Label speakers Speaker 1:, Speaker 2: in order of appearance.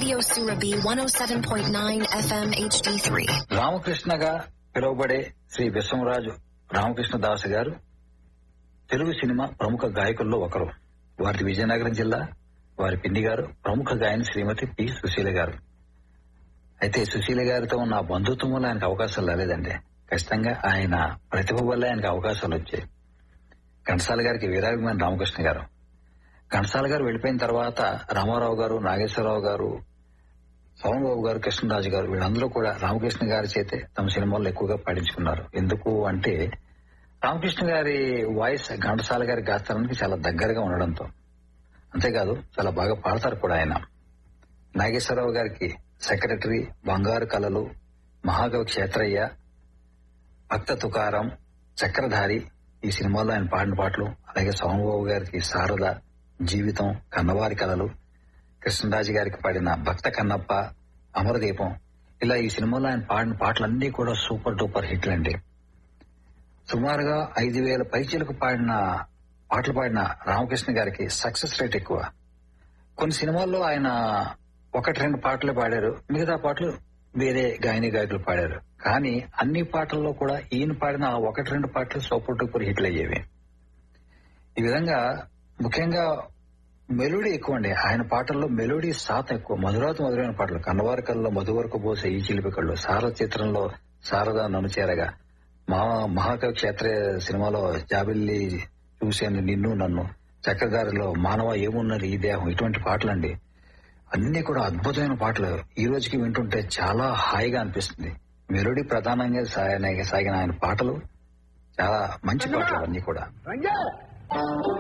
Speaker 1: Radio Surabhi 107.9 FM HD3.
Speaker 2: రామకృష్ణగా పిలువబడే శ్రీ విశ్వరాజు రామకృష్ణ దాస్ గారు Telugu cinema ప్రముఖ గాయకుల్లో ఒకరు. వారిది విజయనగరం జిల్లా. వారి పిన్ని గారు ప్రముఖ గాయని శ్రీమతి పి సుశీల గారు. అయితే సుశీల గారితో ఉన్న బంధుత్వం వల్ల ఆయనకు అవకాశాలు రాలేదండి. ఖచ్చితంగా ఆయన ప్రతిభ వల్ల ఆయనకు అవకాశాలు వచ్చాయి. ఘంటసాల గారికి వీరాభిమాని రామకృష్ణ గారు. ఘంటసాల గారు వెళ్ళిపోయిన తర్వాత రామారావు గారు, నాగేశ్వరరావు గారు, సోమబాబు గారు, కృష్ణరాజు గారు వీళ్ళందరూ కూడా రామకృష్ణ గారి చేతే తమ సినిమాల్లో ఎక్కువగా పాడించుకున్నారు. ఎందుకు అంటే రామకృష్ణ గారి వాయిస్ ఘంటసాల గారి గాత్రానికి చాలా దగ్గరగా ఉండడంతో. అంతేకాదు చాలా బాగా పాడతారు కూడా ఆయన. నాగేశ్వరరావు గారికి సెక్రటరీ, బంగారు కళలు, మహాకవి క్షేత్రయ్య, భక్త తుకారం, చక్రధారి ఈ సినిమాల్లో ఆయన పాడిన పాటలు. అలాగే సోమబాబు గారికి శారద, జీవితం, కన్నవారి కళలు, కృష్ణరాజు గారికి పాడిన భక్త కన్నప్ప, అమరదీపం ఇలా ఈ సినిమాలో ఆయన పాడిన పాటలన్నీ కూడా సూపర్ డూపర్ హిట్లు అండి. సుమారుగా 5,000 పైచీలకు పాటలు పాడిన రామకృష్ణ గారికి సక్సెస్ రేట్ ఎక్కువ. కొన్ని సినిమాల్లో ఆయన 1-2 పాటలు పాడారు, మిగతా పాటలు వేరే గాయని గాయకులు పాడారు. కానీ అన్ని పాటల్లో కూడా ఈయన పాడిన 1-2 పాటలు సూపర్ డూపర్ హిట్లు అయ్యేవి. ఈ విధంగా ముఖ్యంగా మెలోడీ ఎక్కువ అండి. ఆయన పాటల్లో మెలోడీ శాతం ఎక్కువ. మధురమైన పాటలు. కన్నవారి కళ్ళలో మధువరకు పోసే ఈ చిలిపి కళ్ళు, శారద చిత్రంలో శారద నన్ను చేరగా, మహాకవి క్షేత్ర సినిమాలో జాబిల్లి చూశాను నిన్ను నన్ను, చక్రధారిలో మానవ ఏమున్నది ఈ దేహం, ఇటువంటి పాటలండి. అన్ని కూడా అద్భుతమైన పాటలు. ఈ రోజుకి వింటుంటే చాలా హాయిగా అనిపిస్తుంది. మెలోడీ ప్రధానంగా సాగిన ఆయన పాటలు చాలా మంచి పాటలు అన్ని కూడా.